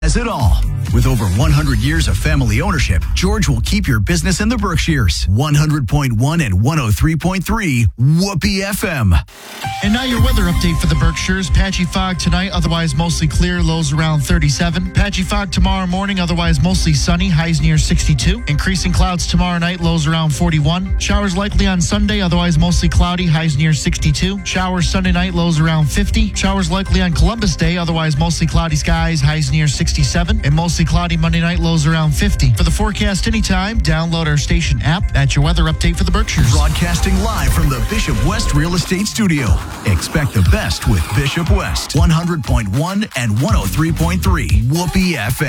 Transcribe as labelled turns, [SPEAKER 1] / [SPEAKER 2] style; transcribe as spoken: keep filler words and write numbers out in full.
[SPEAKER 1] Has it all. With over one hundred years of family ownership, George will keep your business in the Berkshires. one hundred point one and one oh three point three Whoopee F M.
[SPEAKER 2] And now your weather update for the Berkshires. Patchy fog tonight, otherwise mostly clear, lows around thirty-seven. Patchy fog tomorrow morning, otherwise mostly sunny, highs near sixty-two. Increasing clouds tomorrow night, lows around forty-one. Showers likely on Sunday, otherwise mostly cloudy, highs near sixty-two. Showers Sunday night, lows around fifty. Showers likely on Columbus Day, otherwise mostly cloudy skies, highs near sixty-seven. And mostly cloudy Monday night, lows around fifty. For the forecast anytime, download our station app. That's your weather update for the Berkshires.
[SPEAKER 1] Broadcasting live from the Bishop West Real Estate Studio. Expect the best with Bishop West. one hundred point one and one oh three point three Whoopee F M.